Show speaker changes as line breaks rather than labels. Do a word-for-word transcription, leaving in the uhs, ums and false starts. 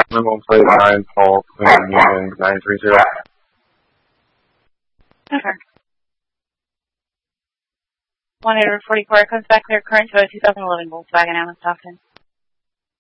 Minimum plate nine, Paul, Cleveland Union, nine three zero.
Okay. one eight four four comes back clear current to a two thousand eleven Volkswagen Atlas Stockton.